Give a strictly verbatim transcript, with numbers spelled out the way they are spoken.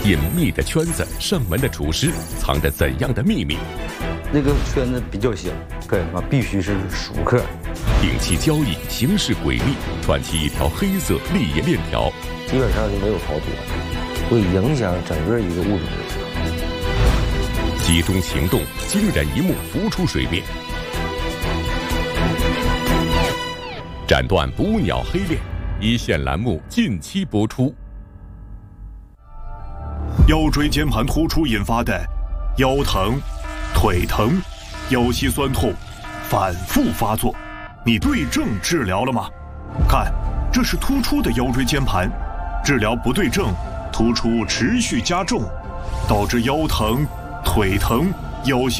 隐秘的圈子，上门的厨师藏着怎样的秘密？ 那个圈子比较小，对嘛，必须是熟客。 摒弃交易，行事诡秘，串起一条黑色利益链条， 基本上就没有逃脱，会影响整个一个物种的生活。 集中行动，惊人一幕浮出水面，斩断捕鸟黑链。一线栏目近期播出。 腰椎间盘突出引发的腰疼、腿疼、腰膝酸痛反复发作，你对症治疗了吗？看，这是突出的腰椎间盘，治疗不对症，突出持续加重，导致腰疼、腿疼、腰膝